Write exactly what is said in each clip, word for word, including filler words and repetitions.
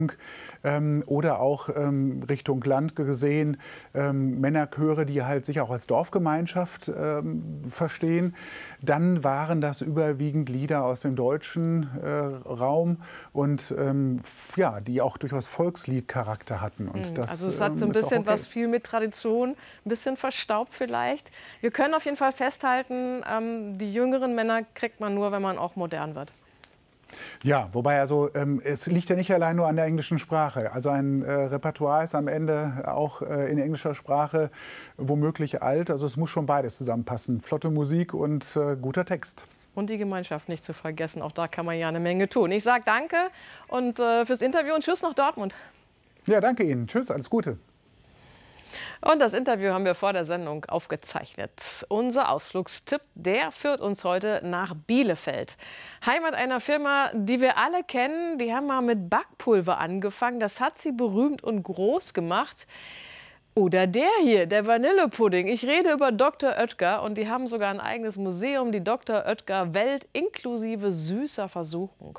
Ähm, oder auch ähm, Richtung Land gesehen, ähm, Männerchöre, die halt sich auch als Dorfgemeinschaft ähm, verstehen. Dann waren das überwiegend Lieder aus dem deutschen äh, Raum und ähm, ja, die auch durchaus Volksliedcharakter hatten. Und das, also es hat so ein ähm, ist auch bisschen okay. was viel mit Tradition, ein bisschen verstaubt vielleicht. Wir können auf jeden Fall festhalten, ähm, die jüngeren Männer kriegt man nur, wenn man auch modern wird. Ja, wobei also ähm, es liegt ja nicht allein nur an der englischen Sprache. Also ein äh, Repertoire ist am Ende auch äh, in englischer Sprache womöglich alt. Also es muss schon beides zusammenpassen. Flotte Musik und äh, guter Text. Und die Gemeinschaft nicht zu vergessen. Auch da kann man ja eine Menge tun. Ich sage danke und äh, fürs Interview und tschüss nach Dortmund. Ja, danke Ihnen. Tschüss, alles Gute. Und das Interview haben wir vor der Sendung aufgezeichnet. Unser Ausflugstipp, der führt uns heute nach Bielefeld. Heimat einer Firma, die wir alle kennen. Die haben mal mit Backpulver angefangen. Das hat sie berühmt und groß gemacht. Oder der hier, der Vanillepudding. Ich rede über Doktor Oetker und die haben sogar ein eigenes Museum, die Doktor Oetker Welt inklusive süßer Versuchung.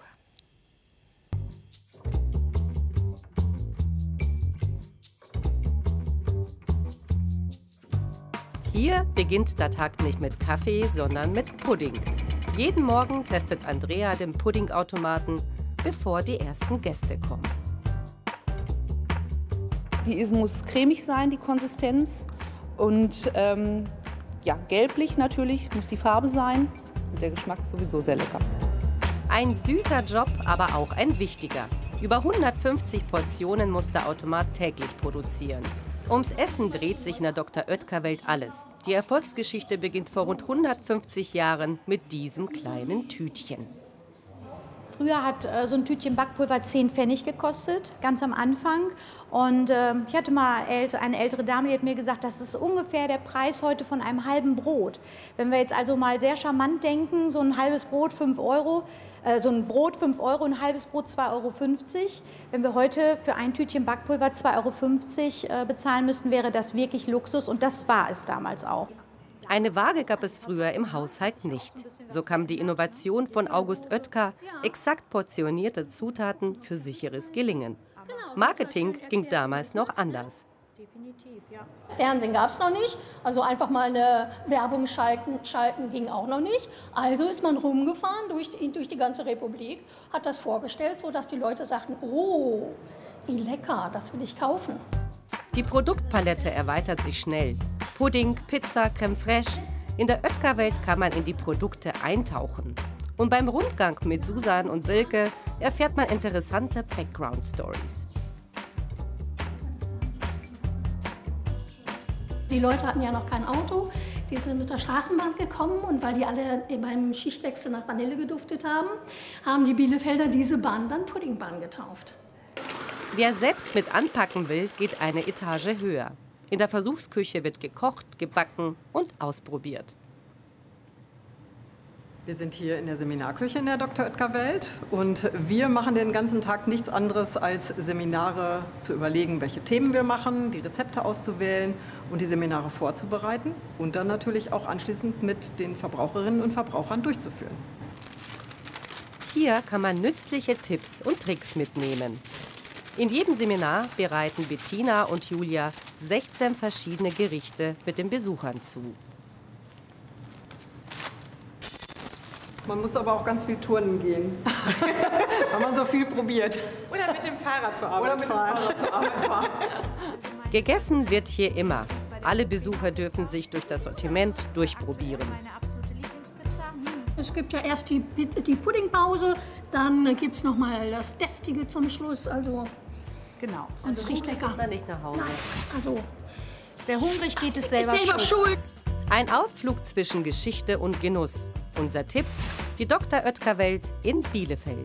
Hier beginnt der Tag nicht mit Kaffee, sondern mit Pudding. Jeden Morgen testet Andrea den Puddingautomaten, bevor die ersten Gäste kommen. Die muss cremig sein, die Konsistenz. Und ähm, ja, gelblich natürlich, muss die Farbe sein. Und der Geschmack ist sowieso sehr lecker. Ein süßer Job, aber auch ein wichtiger. Über hundertfünfzig Portionen muss der Automat täglich produzieren. Ums Essen dreht sich in der Doktor Oetker Welt alles. Die Erfolgsgeschichte beginnt vor rund hundertfünfzig Jahren mit diesem kleinen Tütchen. Früher hat äh, so ein Tütchen Backpulver zehn Pfennig gekostet, ganz am Anfang. Und äh, ich hatte mal älte, eine ältere Dame, die hat mir gesagt, das ist ungefähr der Preis heute von einem halben Brot. Wenn wir jetzt also mal sehr charmant denken, so ein halbes Brot fünf Euro, äh, so ein Brot fünf Euro, ein halbes Brot zwei Euro fünfzig. Wenn wir heute für ein Tütchen Backpulver zwei Euro fünfzig äh, bezahlen müssten, wäre das wirklich Luxus. Und das war es damals auch. Eine Waage gab es früher im Haushalt nicht. So kam die Innovation von August Oetker, exakt portionierte Zutaten für sicheres Gelingen. Marketing ging damals noch anders. Fernsehen gab es noch nicht, also einfach mal eine Werbung schalten, schalten ging auch noch nicht. Also ist man rumgefahren durch die, durch die ganze Republik, hat das vorgestellt, sodass die Leute sagten, oh, wie lecker, das will ich kaufen. Die Produktpalette erweitert sich schnell. Pudding, Pizza, Crème fraîche. In der Oetker-Welt kann man in die Produkte eintauchen. Und beim Rundgang mit Susan und Silke erfährt man interessante Background-Stories. Die Leute hatten ja noch kein Auto, die sind mit der Straßenbahn gekommen und weil die alle beim Schichtwechsel nach Vanille geduftet haben, haben die Bielefelder diese Bahn dann Puddingbahn getauft. Wer selbst mit anpacken will, geht eine Etage höher. In der Versuchsküche wird gekocht, gebacken und ausprobiert. Wir sind hier in der Seminarküche in der Doktor Oetker Welt und wir machen den ganzen Tag nichts anderes als Seminare zu überlegen, welche Themen wir machen, die Rezepte auszuwählen und die Seminare vorzubereiten und dann natürlich auch anschließend mit den Verbraucherinnen und Verbrauchern durchzuführen. Hier kann man nützliche Tipps und Tricks mitnehmen. In jedem Seminar bereiten Bettina und Julia sechzehn verschiedene Gerichte mit den Besuchern zu. Man muss aber auch ganz viel turnen gehen, weil man so viel probiert. Oder mit dem Fahrrad zur Arbeit Oder mit fahren. dem Fahrrad zur Arbeit fahren. Gegessen wird hier immer. Alle Besucher dürfen sich durch das Sortiment durchprobieren. Es gibt ja erst die, die Puddingpause, dann gibt es noch mal das Deftige zum Schluss. Also, genau. Und es riecht lecker. Man nicht nach Hause. Nein, also, wer hungrig geht, ist selber, ist selber schuld. schuld. Ein Ausflug zwischen Geschichte und Genuss. Unser Tipp: die Doktor Oetker Welt in Bielefeld.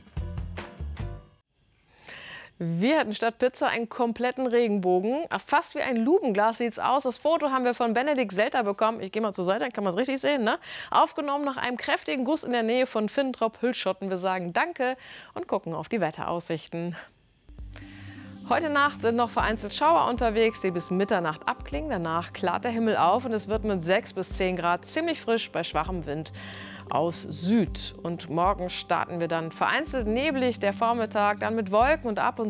Wir hatten statt Pizza einen kompletten Regenbogen. Fast wie ein Lubenglas sieht es aus. Das Foto haben wir von Benedikt Selter bekommen. Ich gehe mal zur Seite, dann kann man es richtig sehen. Ne? Aufgenommen nach einem kräftigen Guss in der Nähe von Finntrop-Hüllschotten. Wir sagen Danke und gucken auf die Wetteraussichten. Heute Nacht sind noch vereinzelt Schauer unterwegs, die bis Mitternacht abklingen. Danach klart der Himmel auf und es wird mit sechs bis zehn Grad ziemlich frisch bei schwachem Wind aus Süd. Und morgen starten wir dann vereinzelt neblig, der Vormittag, dann mit Wolken und ab und